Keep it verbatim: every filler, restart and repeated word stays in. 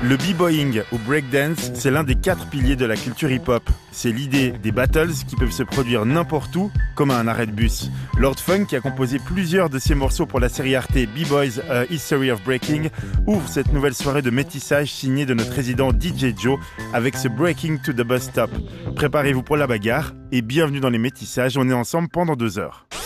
Le b-boying ou breakdance, c'est l'un des quatre piliers de la culture hip-hop. C'est l'idée des battles qui peuvent se produire n'importe où, comme à un arrêt de bus. Lord Funk, qui a composé plusieurs de ses morceaux pour la série Arte B-Boys A History of Breaking, ouvre cette nouvelle soirée de métissage signée de notre résident D J Joe avec ce Breaking to the Bus Stop. Préparez-vous pour la bagarre et bienvenue dans les métissages, on est ensemble pendant deux heures.